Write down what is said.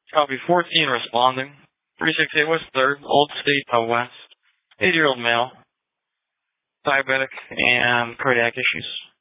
Copy 14 responding. 368 West 3rd, Old State West. 80-year-old male. Diabetic and cardiac issues.